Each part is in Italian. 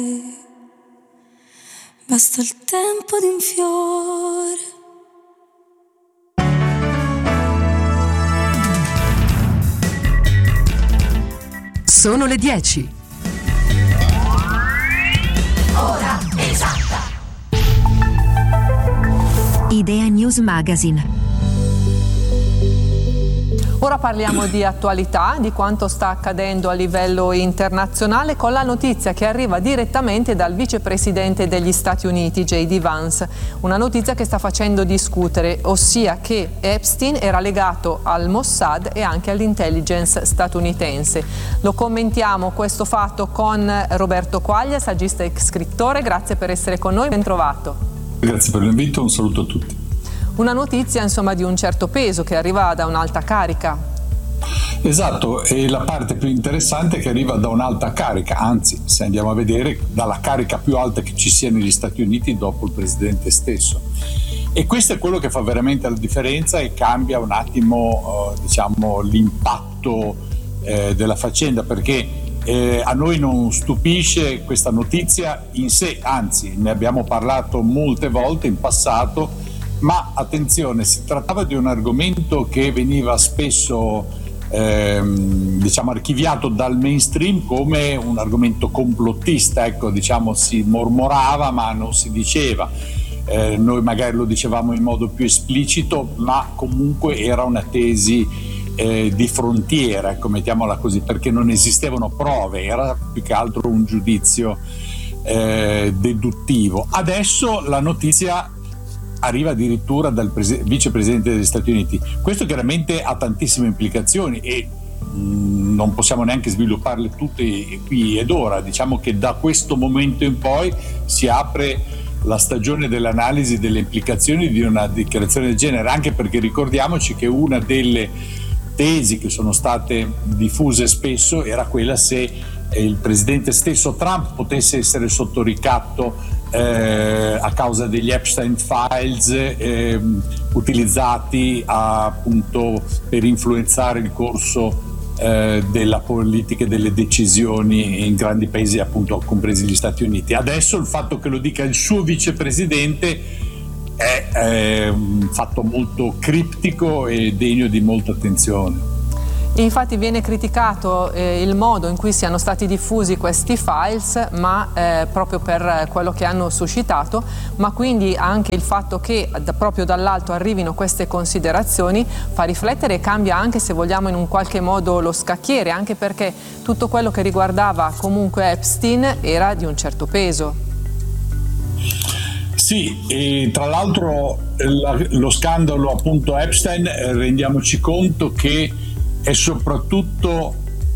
Basta il tempo di un fiore. Sono le 10. Ora esatta. Idea News Magazine. Ora parliamo di attualità, di quanto sta accadendo a livello internazionale, con la notizia che arriva direttamente dal vicepresidente degli Stati Uniti, J.D. Vance. Una notizia che sta facendo discutere, ossia che Epstein era legato al Mossad e anche all'intelligence statunitense. Lo commentiamo questo fatto con Roberto Quaglia, saggista e scrittore. Grazie per essere con noi, ben trovato. Grazie per l'invito, un saluto a tutti. Una notizia insomma di un certo peso che arriva da un'alta carica. Esatto, e la parte più interessante è che arriva da un'alta carica, anzi, se andiamo a vedere, dalla carica più alta che ci sia negli Stati Uniti dopo il presidente stesso. E questo è quello che fa veramente la differenza e cambia un attimo l'impatto della faccenda, perché a noi non stupisce questa notizia in sé, anzi ne abbiamo parlato molte volte in passato. Ma attenzione, si trattava di un argomento che veniva spesso archiviato dal mainstream come un argomento complottista, si mormorava ma non si diceva. Noi magari lo dicevamo in modo più esplicito, ma comunque era una tesi di frontiera, mettiamola così, perché non esistevano prove, era più che altro un giudizio deduttivo. Adesso la notizia arriva addirittura dal vicepresidente degli Stati Uniti. Questo chiaramente ha tantissime implicazioni e non possiamo neanche svilupparle tutte qui ed ora. Diciamo che da questo momento in poi si apre la stagione dell'analisi delle implicazioni di una dichiarazione del genere, anche perché ricordiamoci che una delle tesi che sono state diffuse spesso era quella se il presidente stesso Trump potesse essere sotto ricatto a causa degli Epstein Files utilizzati appunto per influenzare il corso della politica e delle decisioni in grandi paesi, appunto compresi gli Stati Uniti. Adesso il fatto che lo dica il suo vicepresidente è un fatto molto criptico e degno di molta attenzione. Infatti viene criticato il modo in cui siano stati diffusi questi files, ma proprio per quello che hanno suscitato, ma quindi anche il fatto che proprio dall'alto arrivino queste considerazioni fa riflettere e cambia anche, se vogliamo, in un qualche modo lo scacchiere, anche perché tutto quello che riguardava comunque Epstein era di un certo peso. Sì, e tra l'altro lo scandalo appunto Epstein, rendiamoci conto che è soprattutto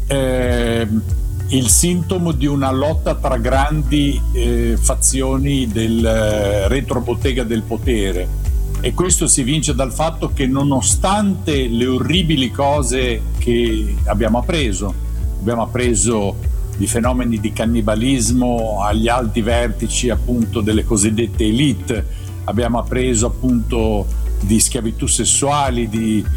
il sintomo di una lotta tra grandi fazioni del retrobottega del potere, e questo si evince dal fatto che, nonostante le orribili cose che abbiamo appreso di fenomeni di cannibalismo agli alti vertici appunto delle cosiddette elite, abbiamo appreso appunto di schiavitù sessuali, di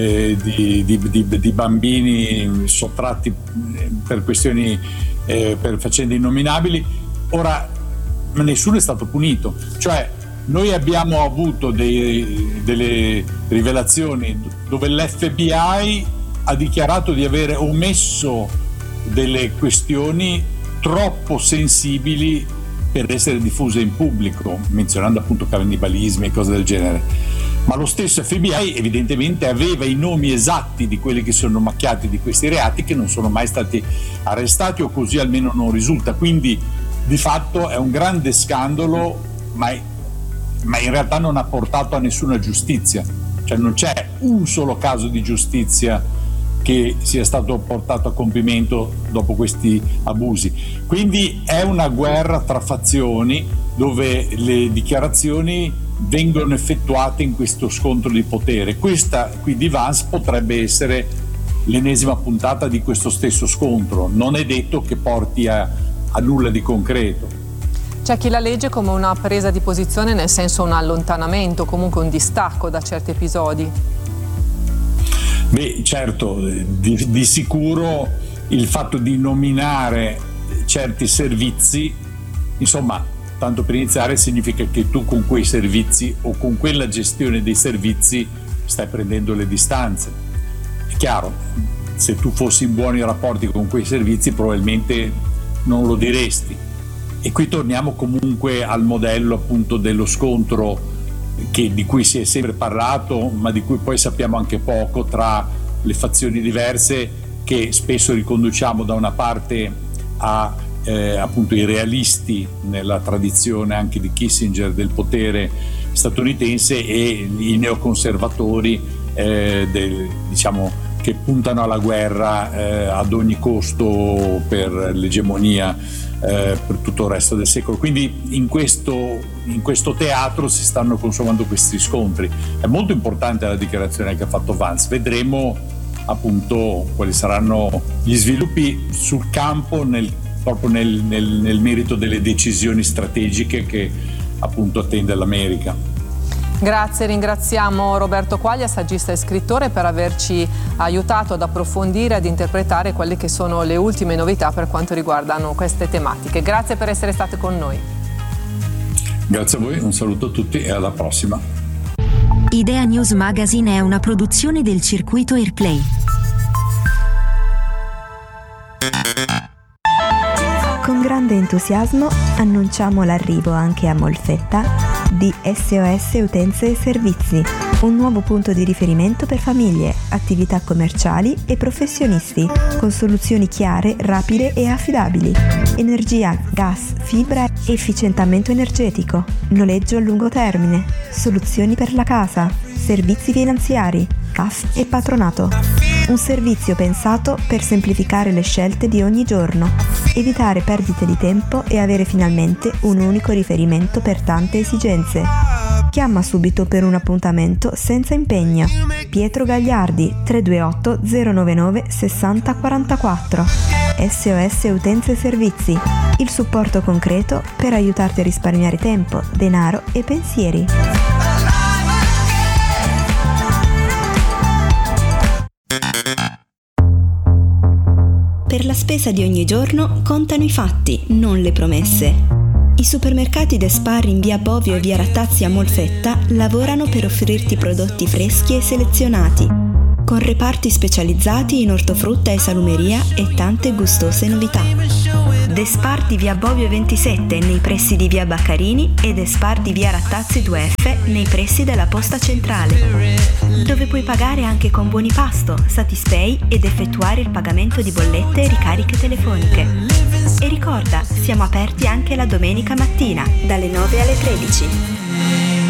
bambini sottratti per questioni per faccende innominabili. Ora nessuno è stato punito, cioè noi abbiamo avuto delle rivelazioni dove l'FBI ha dichiarato di avere omesso delle questioni troppo sensibili per essere diffuse in pubblico, menzionando appunto cannibalismi e cose del genere. Ma lo stesso FBI evidentemente aveva i nomi esatti di quelli che sono macchiati di questi reati, che non sono mai stati arrestati, o così almeno non risulta. Quindi di fatto è un grande scandalo, ma in realtà non ha portato a nessuna giustizia. Cioè non c'è un solo caso di giustizia che sia stato portato a compimento dopo questi abusi. Quindi è una guerra tra fazioni dove le dichiarazioni vengono effettuate in questo scontro di potere. Questa qui di Vance potrebbe essere l'ennesima puntata di questo stesso scontro. Non è detto che porti a nulla di concreto. C'è chi la legge come una presa di posizione, nel senso un allontanamento, comunque un distacco da certi episodi. Beh, certo, di sicuro il fatto di nominare certi servizi Insomma, tanto per iniziare, significa che tu con quei servizi o con quella gestione dei servizi stai prendendo le distanze. È chiaro, se tu fossi in buoni rapporti con quei servizi probabilmente non lo diresti. E qui torniamo comunque al modello appunto dello scontro di cui si è sempre parlato, ma di cui poi sappiamo anche poco, tra le fazioni diverse, che spesso riconduciamo da una parte a appunto i realisti nella tradizione anche di Kissinger del potere statunitense e i neoconservatori diciamo che puntano alla guerra ad ogni costo per l'egemonia per tutto il resto del secolo. Quindi in questo teatro si stanno consumando questi scontri. È molto importante la dichiarazione che ha fatto Vance. Vedremo appunto quali saranno gli sviluppi sul campo proprio nel merito delle decisioni strategiche che appunto attende l'America. Grazie, ringraziamo Roberto Quaglia, saggista e scrittore, per averci aiutato ad approfondire, ad interpretare quelle che sono le ultime novità per quanto riguardano queste tematiche. Grazie per essere state con noi. Grazie a voi, un saluto a tutti e alla prossima. Idea News Magazine è una produzione del circuito Airplay. Con grande entusiasmo annunciamo l'arrivo anche a Molfetta di SOS Utenze e Servizi, un nuovo punto di riferimento per famiglie, attività commerciali e professionisti, con soluzioni chiare, rapide e affidabili. Energia, gas, fibra, efficientamento energetico, noleggio a lungo termine, soluzioni per la casa, servizi finanziari, CAF e patronato. Un servizio pensato per semplificare le scelte di ogni giorno, evitare perdite di tempo e avere finalmente un unico riferimento per tante esigenze. Chiama subito per un appuntamento senza impegno. Pietro Gagliardi, 328 099 6044. SOS Utenze e Servizi, il supporto concreto per aiutarti a risparmiare tempo, denaro e pensieri. Per la spesa di ogni giorno contano i fatti, non le promesse. I supermercati Despar in via Bovio e via Rattazzi a Molfetta lavorano per offrirti prodotti freschi e selezionati, con reparti specializzati in ortofrutta e salumeria e tante gustose novità. Despar di via Bovio 27 nei pressi di via Baccarini e Despar di via Rattazzi 2F nei pressi della posta centrale, dove puoi pagare anche con Buonipasto, Satispay ed effettuare il pagamento di bollette e ricariche telefoniche. E ricorda, siamo aperti anche la domenica mattina, dalle 9 alle 13.